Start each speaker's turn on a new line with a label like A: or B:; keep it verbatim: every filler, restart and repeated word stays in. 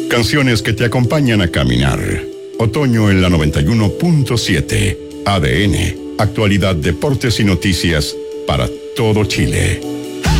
A: Canciones que te acompañan a caminar. Otoño en la noventa y uno punto siete. A D N. Actualidad, deportes y noticias para todo Chile.